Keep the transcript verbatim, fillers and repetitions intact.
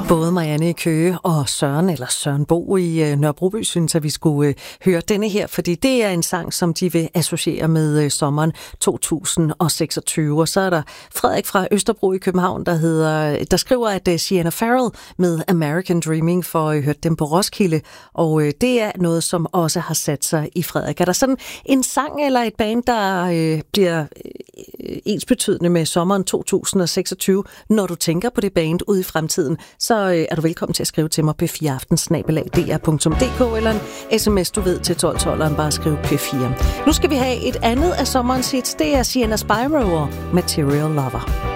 Både Marianne i Køge og Søren, eller Søren Bo i Nørrebroby, synes at vi skulle høre denne her, fordi det er en sang, som de vil associere med sommeren to tusind seksogtyve. Og så er der Frederik fra Østerbro i København, der, hedder, der skriver, at Sienna Farrell med American Dreaming får hørt dem på Roskilde, og det er noget, som også har sat sig i Frederik. Er der sådan en sang eller et band, der øh, bliver øh, ensbetydende med sommeren to tusind seksogtyve, når du tænker på det band ude i fremtiden, så er du velkommen til at skrive til mig p fire aften snabel-a d r punktum d k eller en sms, du ved, til tolv tolv, bare skriv P fire. Nu skal vi have et andet af sommerens hits. Det er Sienna Spyro og Material Lover.